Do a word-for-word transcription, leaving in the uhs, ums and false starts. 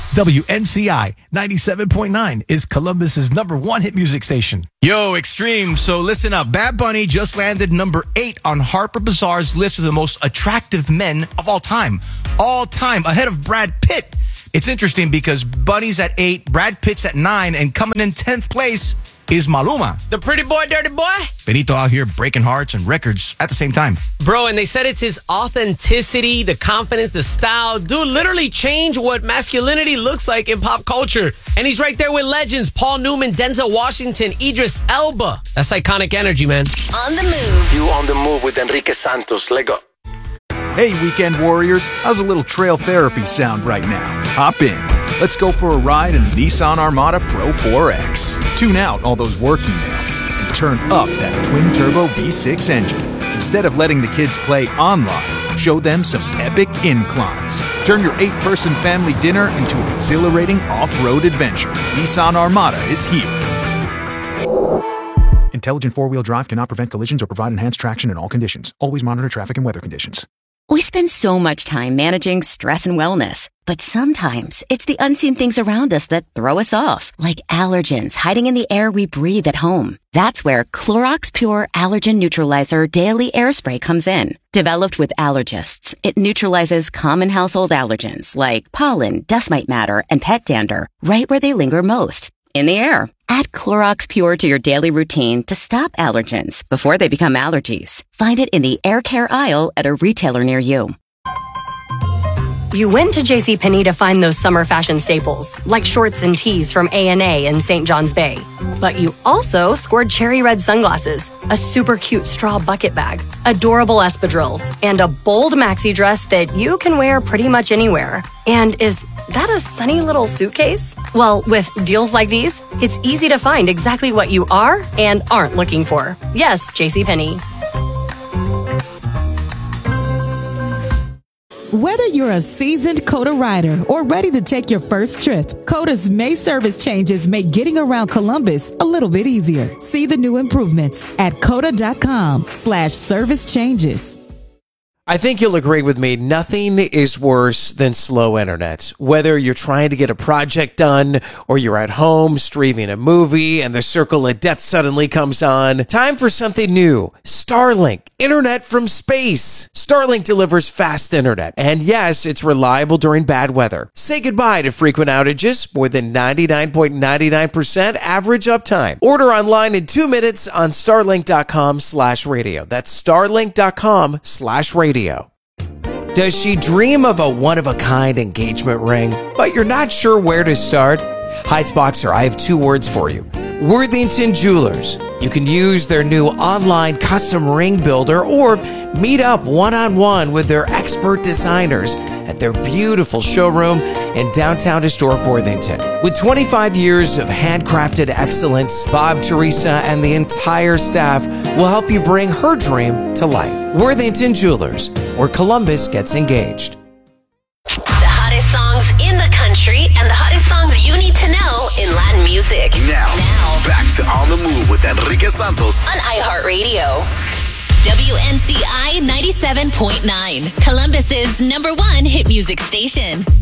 W N C I ninety-seven point nine is Columbus's number one hit music station. Yo, Extreme. So listen up. Bad Bunny just landed number eight on Harper Bazaar's list of the most attractive men of all time. All time, ahead of Brad Pitt. It's interesting because Bunny's at eight, Brad Pitt's at nine, and coming in tenth place is Maluma. The pretty boy, dirty boy. Benito out here breaking hearts and records at the same time. Bro, and they said it's his authenticity, the confidence, the style. Dude literally changed what masculinity looks like in pop culture. And he's right there with legends. Paul Newman, Denzel Washington, Idris Elba. That's iconic energy, man. On the move. You on the move with Enrique Santos. Let go. Hey, weekend warriors. How's a little trail therapy sound right now? Hop in. Let's go for a ride in the Nissan Armada Pro four X. Tune out all those work emails and turn up that twin-turbo V six engine. Instead of letting the kids play online, show them some epic inclines. Turn your eight-person family dinner into an exhilarating off-road adventure. Nissan Armada is here. Intelligent four-wheel drive cannot prevent collisions or provide enhanced traction in all conditions. Always monitor traffic and weather conditions. We spend so much time managing stress and wellness, but sometimes it's the unseen things around us that throw us off, like allergens hiding in the air we breathe at home. That's where Clorox Pure Allergen Neutralizer Daily Air Spray comes in. Developed with allergists, it neutralizes common household allergens like pollen, dust mite matter, and pet dander right where they linger most, in the air. Add Clorox Pure to your daily routine to stop allergens before they become allergies. Find it in the air care aisle at a retailer near you. You went to JCPenney to find those summer fashion staples, like shorts and tees from A and A in Saint John's Bay. But you also scored cherry red sunglasses, a super cute straw bucket bag, adorable espadrilles, and a bold maxi dress that you can wear pretty much anywhere. And is that a sunny little suitcase? Well, with deals like these, it's easy to find exactly what you are and aren't looking for. Yes, JCPenney. Whether you're a seasoned COTA rider or ready to take your first trip, COTA's May service changes make getting around Columbus a little bit easier. See the new improvements at cota.com slash service changes. I think you'll agree with me, nothing is worse than slow internet. Whether you're trying to get a project done or you're at home streaming a movie and the circle of death suddenly comes on, time for something new. Starlink, internet from space. Starlink delivers fast internet, and yes, it's reliable during bad weather. Say goodbye to frequent outages, more than ninety-nine point nine nine percent average uptime. Order online in two minutes on starlink.com slash radio. That's starlink.com slash radio. Does she dream of a one-of-a-kind engagement ring, but you're not sure where to start? Heights Boxer, I have two words for you. Worthington Jewelers. You can use their new online custom ring builder or meet up one-on-one with their expert designers at their beautiful showroom in downtown historic Worthington. With twenty-five years of handcrafted excellence, Bob, Teresa, and the entire staff will help you bring her dream to life. Worthington Jewelers, where Columbus gets engaged. The hottest songs in the country and the hottest songs you need to know in Latin music. Now, now. back to On the Move with Enrique Santos on iHeartRadio. W N C I ninety-seven point nine, Columbus's number one hit music station.